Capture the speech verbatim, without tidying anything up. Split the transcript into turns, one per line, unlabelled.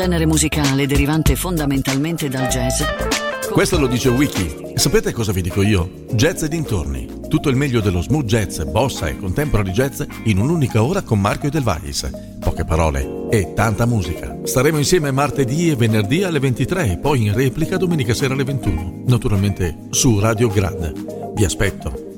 genere musicale derivante fondamentalmente dal jazz.
Questo lo dice Wiki. E sapete cosa vi dico io? Jazz e dintorni. Tutto il meglio dello smooth jazz, bossa e contemporary jazz in un'unica ora con Marco Del Vallis. Poche parole e tanta musica. Staremo insieme martedì e venerdì alle ventitré e poi in replica domenica sera alle ventuno. Naturalmente su Radio Grad. Vi aspetto.